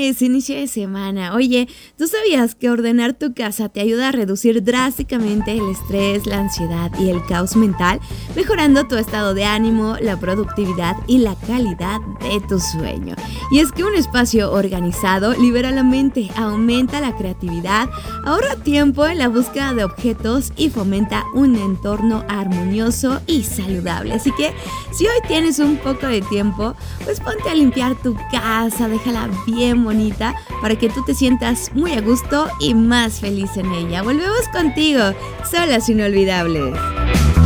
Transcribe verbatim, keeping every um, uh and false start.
lunes, inicio de semana. Oye, ¿tú sabías que ordenar tu casa te ayuda a reducir drásticamente el estrés, la ansiedad y el caos mental, mejorando tu estado de ánimo, la productividad y la calidad de tu sueño? Y es que un espacio organizado libera la mente, aumenta la creatividad, ahorra tiempo en la búsqueda de objetos y fomenta un entorno armonioso y saludable. Así que si hoy tienes un poco de tiempo, pues ponte a limpiar tu casa, déjala bien bonita para que tú te sientas muy a gusto y más feliz en ella. Volvemos contigo, Solas Inolvidables.